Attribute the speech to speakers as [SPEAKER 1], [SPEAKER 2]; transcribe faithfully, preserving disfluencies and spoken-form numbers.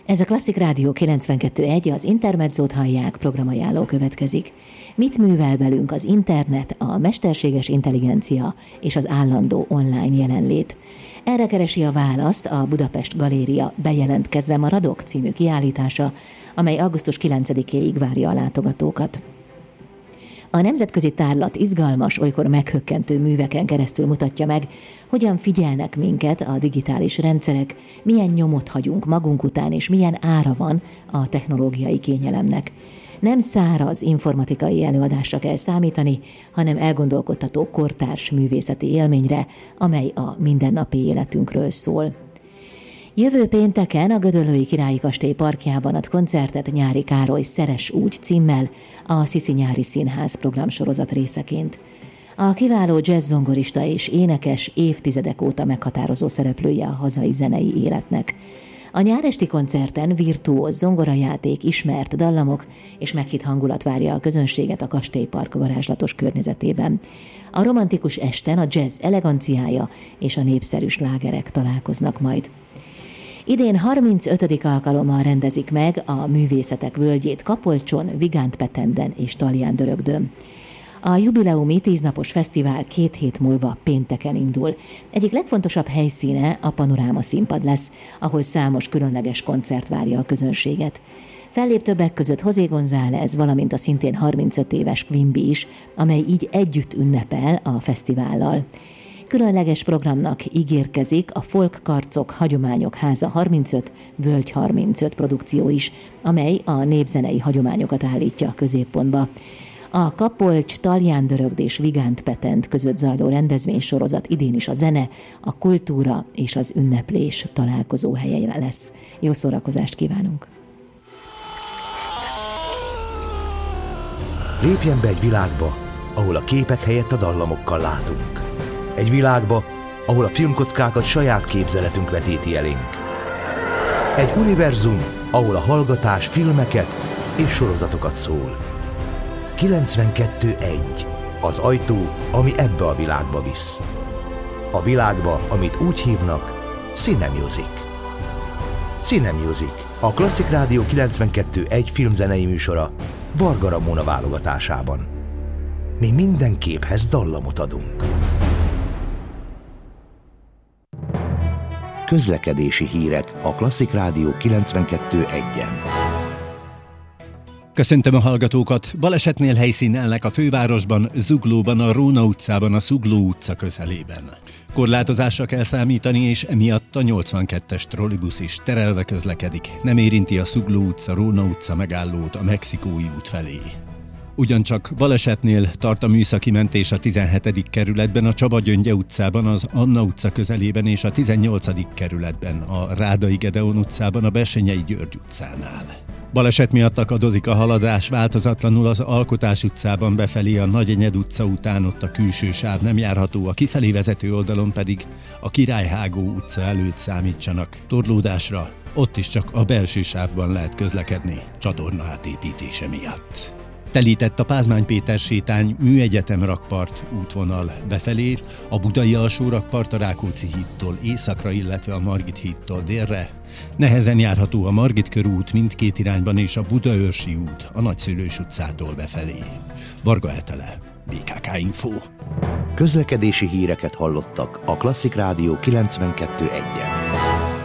[SPEAKER 1] Ez a Klasszik Rádió kilencvenkettő egy, az Intermedzót hallják, programajánló következik. Mit művel velünk az internet, a mesterséges intelligencia és az állandó online jelenlét? Erre keresi a választ a Budapest Galéria Bejelentkezve maradok című kiállítása, amely augusztus kilencedikéig várja a látogatókat. A nemzetközi tárlat izgalmas, olykor meghökkentő műveken keresztül mutatja meg, hogyan figyelnek minket a digitális rendszerek, milyen nyomot hagyunk magunk után, és milyen ára van a technológiai kényelemnek. Nem száraz informatikai előadásra kell számítani, hanem elgondolkodtató kortárs művészeti élményre, amely a mindennapi életünkről szól. Jövő pénteken a Gödöllői Királyi Kastély parkjában ad koncertet Nyári Károly Szeress úgy címmel, a Sziszi Nyári Színház programsorozat részeként. A kiváló jazz-zongorista és énekes évtizedek óta meghatározó szereplője a hazai zenei életnek. A nyáresti koncerten virtuóz zongorajáték, ismert dallamok és meghitt hangulat várja a közönséget a kastélypark varázslatos környezetében. A romantikus esten a jazz eleganciája és a népszerű slágerek találkoznak majd. Idén harmincötödik alkalommal rendezik meg a Művészetek Völgyét Kapolcson, Vigántpetenden és Talján-Dörögdön. A jubileumi tíznapos fesztivál két hét múlva pénteken indul. Egyik legfontosabb helyszíne a Panoráma színpad lesz, ahol számos különleges koncert várja a közönséget. Fellép többek között José González, valamint a szintén harmincöt éves Quimby is, amely így együtt ünnepel a fesztivállal. Különleges programnak ígérkezik a Folkkarcok Hagyományok Háza harmincöt, Völgy harmincöt produkció is, amely a népzenei hagyományokat állítja a középpontba. A Kapolcs, Talján-Dörögd és Vigántpetend között zajló rendezvénysorozat idén is a zene, a kultúra és az ünneplés találkozó helye lesz. Jó szórakozást kívánunk!
[SPEAKER 2] Lépjen be egy világba, ahol a képek helyett a dallamokkal látunk. Egy világba, ahol a filmkockákat saját képzeletünk vetíti elénk. Egy univerzum, ahol a hallgatás filmeket és sorozatokat szól. kilencvenkettő egy. Az ajtó, ami ebbe a világba visz. A világba, amit úgy hívnak, Cinemusic. Cinemusic, a Klasszik Rádió kilencvenkettő egy filmzenei műsora Varga Ramona válogatásában. Mi minden képhez dallamot adunk. Közlekedési hírek a Klasszik Rádió kilencvenkettő egyen.
[SPEAKER 3] Köszöntöm a hallgatókat! Balesetnél helyszínelnek a fővárosban, Zuglóban, a Róna utcában, a Zugló utca közelében. Korlátozásra kell számítani, és emiatt a nyolcvankettes trollibusz is terelve közlekedik. Nem érinti a Zugló utca, Róna utca megállót a Mexikói út felé. Ugyancsak balesetnél tart a műszaki mentés a tizenhetedik kerületben, a Csaba-Gyöngye utcában, az Anna utca közelében és a tizennyolcadik kerületben, a Rádai Gedeon utcában, a Bessenyei György utcánál. Baleset miatt akadozik a haladás változatlanul az Alkotás utcában befelé, a Nagyenyed utca után, ott a külső sáv nem járható, a kifelé vezető oldalon pedig a Királyhágó utca előtt számítsanak torlódásra, ott is csak a belső sávban lehet közlekedni csatorna átépítése miatt. Telített a Pázmány Péter sétány, Műegyetem rakpart útvonal befelé, a Budai alsó rakpart a Rákóczi hídtól északra, illetve a Margit hídtól délre. Nehezen járható a Margit körút mindkét irányban és a Budaörsi út a Nagyszülős utcától befelé. Varga Etele, bé ká ká Info.
[SPEAKER 2] Közlekedési híreket hallottak a Klasszik Rádió kilencvenkettő egyen.